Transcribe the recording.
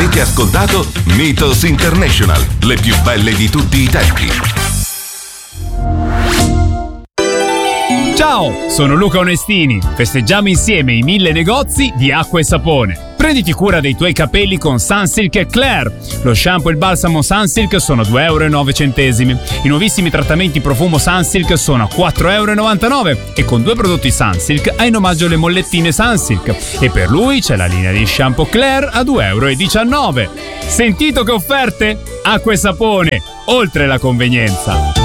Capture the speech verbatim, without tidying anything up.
Avete ascoltato Mythos International, le più belle di tutti i tempi. Ciao, sono Luca Onestini. Festeggiamo insieme i mille negozi di acqua e sapone. Prenditi cura dei tuoi capelli con Sunsilk e Claire. Lo shampoo e il balsamo Sunsilk sono due euro e nove centesimi. I nuovissimi trattamenti profumo Sunsilk sono a quattro euro e novantanove e con due prodotti Sunsilk hai in omaggio le mollettine Sunsilk. E per lui c'è la linea di shampoo Claire a due euro e diciannove. Sentito che offerte? Acqua e sapone, oltre la convenienza.